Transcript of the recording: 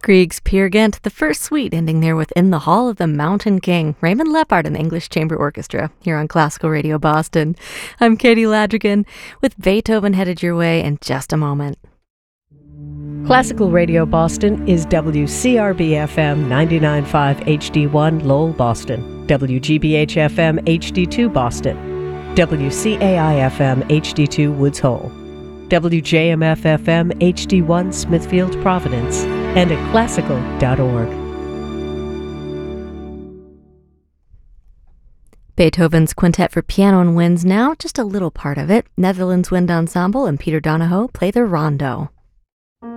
Grieg's Peer Gynt, the first suite ending there with In the Hall of the Mountain King, Raymond Leppard and the English Chamber Orchestra here on Classical Radio Boston. I'm Katie Ladrigan with Beethoven headed your way in just a moment. Classical Radio Boston is WCRB-FM 99.5 HD1 Lowell, Boston, WGBH-FM HD2 Boston, WCAI-FM HD2 Woods Hole, WJMF-FM HD1 Smithfield, Providence, and at classical.org. Beethoven's Quintet for Piano and Winds now, just a little part of it. Netherlands Wind Ensemble and Peter Donahoe play the Rondo.